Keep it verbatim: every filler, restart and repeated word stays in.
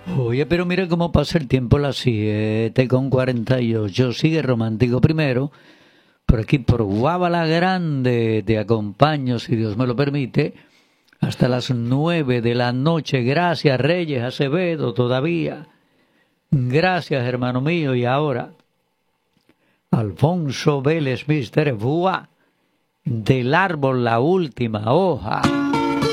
Oye, pero mira cómo pasa el tiempo, las siete con cuarenta y ocho. Sigue romántico primero. Por aquí, por Guábala Grande, te acompaño, si Dios me lo permite, hasta las nueve de la noche. Gracias, Reyes Acevedo, todavía. Gracias, hermano mío. Y ahora, Alfonso Vélez, mister Bua, del árbol la última hoja.